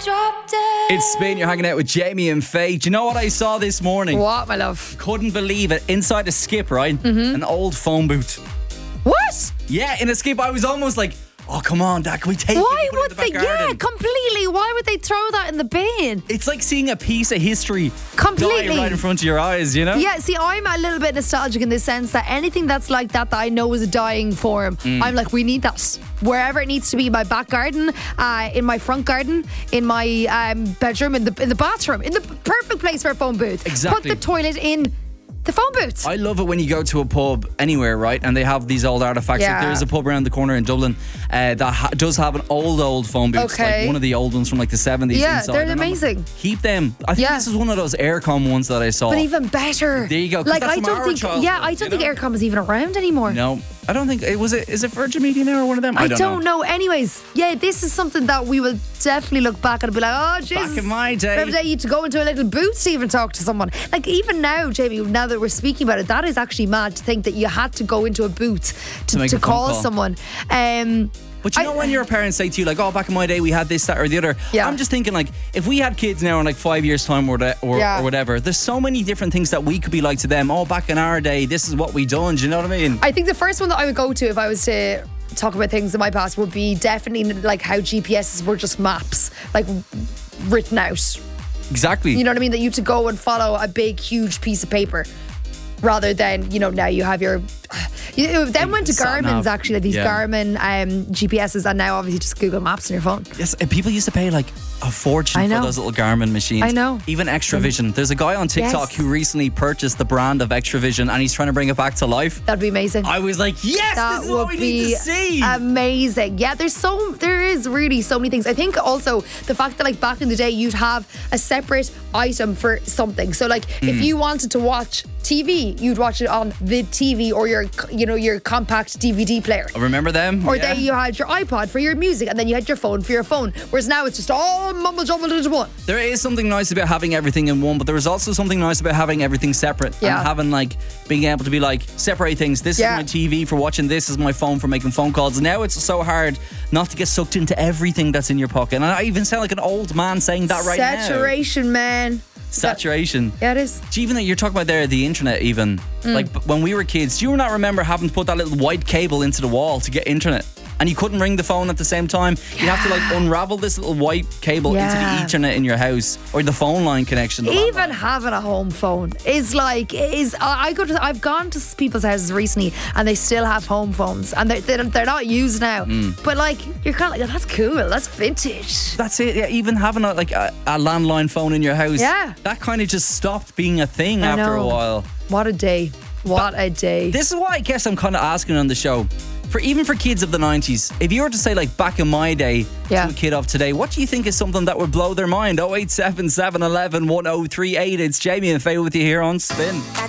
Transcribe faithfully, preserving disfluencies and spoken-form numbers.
dropped it. It's Spin, you're hanging out with Jamie and Faye. Do you know what I saw this morning? What, my love? Couldn't believe it. Inside a skip, right? Mm-hmm. An old phone booth. What? Yeah, in a skip, I was almost like, oh, come on, Dad, can we take Why it? Put it in would the they? back Yeah, garden? completely. Why would they throw that in the bin? It's like seeing a piece of history Completely. die right in front of your eyes, you know? Yeah, see, I'm a little bit nostalgic in the sense that anything that's like that that I know is a dying form, Mm. I'm like, we need that. Wherever it needs to be, my back garden, uh, in my front garden, in my um, bedroom, in the in the bathroom, in the perfect place for a phone booth. Exactly. Put the toilet in the phone booth. I love it when you go to a pub anywhere, right? And they have these old artifacts. Yeah. Like there's a pub around the corner in Dublin uh, that ha- does have an old, old phone booth. Okay. Like one of the old ones from like the seventies. Yeah, inside. they're And I'm like, amazing. Keep them. I think Yeah. this is one of those Aircom ones that I saw. But even better. There you go, 'cause Like that's I from don't our think. childhood, Yeah, I you don't think know? Aircom is even around anymore. No, I don't think it was it. Is it Virgin Media now or one of them? I, I don't know. Anyways, yeah, this is something that we will definitely look back and be like, oh, Jesus. Back in my day. Every day you had to go into a little booth to even talk to someone. Like, even now, Jamie, now that we're speaking about it, that is actually mad to think that you had to go into a booth to, To make to a phone call, call. someone. Um, But you I- know when your parents say to you like, oh, back in my day we had this, that or the other. Yeah. I'm just thinking like, if we had kids now in like five years time or, the, or, Yeah. or whatever, there's so many different things that we could be like to them. Oh, back in our day, this is what we done. Do you know what I mean? I think the first one that I would go to if I was to talk about things in my past would be definitely like how G P S's were just maps, like written out. Exactly. You know what I mean? That you had to go and follow a big, huge piece of paper rather than, you know, now you have your. You then went to Sat nav. Garmin's actually, like these Yeah. Garmin um, G P S's, and now obviously just Google Maps on your phone. Yes, and people used to pay like a fortune I for know. those little Garmin machines. I know. Even Extravision. There's a guy on TikTok Yes. who recently purchased the brand of Extravision and he's trying to bring it back to life. That'd be amazing. I was like, yes, that this is would what we be need to see. amazing. Yeah, there's so there is really so many things. I think also the fact that like back in the day you'd have a separate item for something. So like Hmm. if you wanted to watch T V, you'd watch it on the T V or your you know your compact D V D player. Remember them? Or Yeah. then you had your iPod for your music, and then you had your phone for your phone. Whereas now it's just all mumble jumbled into one. There is something nice about having everything in one, but there is also something nice about having everything separate. Yeah. And having like being able to be like, separate things. This Yeah. is my T V for watching, this is my phone for making phone calls. Now it's so hard not to get sucked into everything that's in your pocket. And I even sound like an old man saying that right now. Saturation, man. Saturation. Yeah, it is. Do you even that you're talking about there the internet even Mm. like b- when we were kids, do you not remember having to put that little white cable into the wall to get internet and you couldn't ring the phone at the same time? You'd have to like unravel this little white cable Yeah. into the Ethernet in your house or the phone line connection. the Even landline. having a home phone is like is I I go to I've gone to people's houses recently and they still have home phones and they're they're, they're not used now. Mm. But like you're kind of like, that's cool. That's vintage. That's it. Yeah, even having a, like a, a landline phone in your house. Yeah. That kind of just stopped being a thing I after a know. while. What a day. What a day. This is why I guess I'm kind of asking on the show. For even for kids of the nineties, if you were to say like back in my day Yeah. to a kid of today, what do you think is something that would blow their mind? oh eight seven seven, one one, one oh three eight. It's Jamie and Faye with you here on Spin.